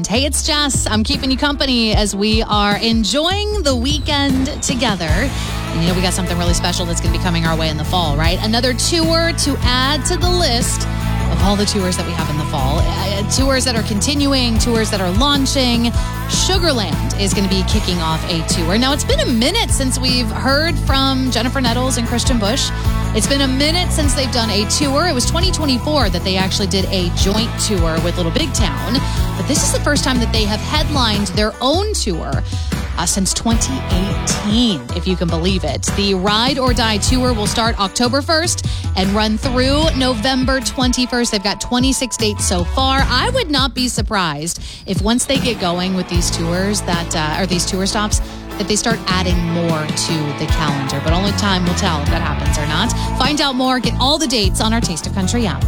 weekend. Hey, it's Jess. I'm keeping you company as we are enjoying the weekend together. And we got something really special that's going to be coming our way in the fall, right? Another tour to add to the list of all the tours that we have in the fall. Tours that are continuing, tours that are launching. Sugarland is going to be kicking off a tour. Now, it's been a minute since we've heard from Jennifer Nettles and Christian Busch. It's been a minute since they've done a tour. It was 2024 that they actually did a joint tour with Little Big Town. But this is the first time that they have headlined their own tour since 2018, if you can believe it. The Ride or Die tour will start October 1st and run through November 21st. They've got 26 dates so far. I would not be surprised if once they get going with these tours or these tour stops, that they start adding more to the calendar. But only time will tell if that happens or not. Find out more. Get all the dates on our Taste of Country app.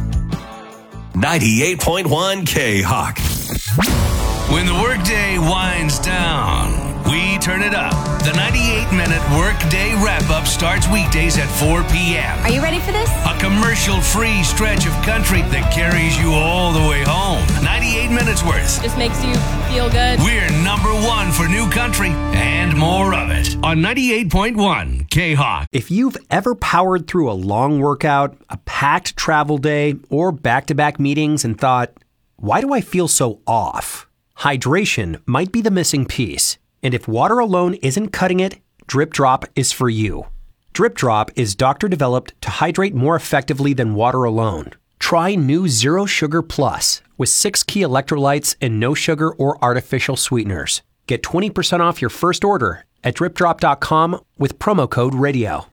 98.1 K-Hawk. When the workday winds down, we turn it up. The 98-minute Workday Wrap-Up starts weekdays at 4 p.m. Are you ready for this? A commercial-free stretch of country that carries you all the way home. 98 minutes worth. Just makes you feel good. We're number one for new country and more of it on 98.1 K-Hawk. If you've ever powered through a long workout, a packed travel day, or back-to-back meetings and thought, why do I feel so off? Hydration might be the missing piece. And if water alone isn't cutting it, Drip Drop is for you. Drip Drop is doctor-developed to hydrate more effectively than water alone. Try new Zero Sugar Plus with 6 key electrolytes and no sugar or artificial sweeteners. Get 20% off your first order at dripdrop.com with promo code RADIO.